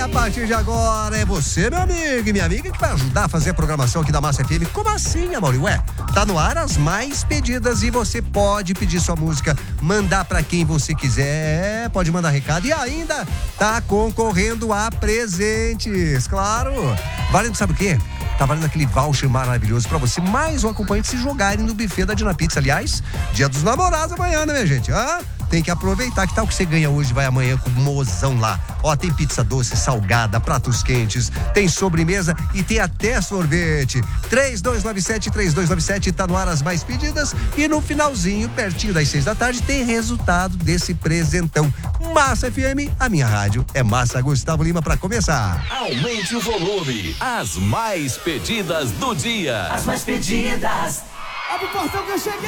a partir de agora é você, meu amigo e minha amiga, que vai ajudar a fazer a programação aqui da Massa FM. Como assim, Amaury? Ué, tá no ar as mais pedidas e você pode pedir sua música, mandar pra quem você quiser, pode mandar recado e ainda tá concorrendo a presentes, claro. Valendo, sabe o quê? Tá valendo aquele voucher maravilhoso pra você, mais um acompanhante se jogarem no buffet da Dina Pizza. Aliás, Dia dos Namorados amanhã, né, minha gente? Tem que aproveitar. Que tal que você ganha hoje, vai amanhã com um mozão lá. Ó, tem pizza doce, salgada, pratos quentes, tem sobremesa e tem até sorvete. 3297, tá no ar as mais pedidas e no finalzinho, pertinho das 6 da tarde, tem resultado desse presentão. Massa FM, a minha rádio é Massa. Gustavo Lima pra começar. Aumente o volume, as mais pedidas do dia. As mais pedidas. Abre o portão que eu cheguei.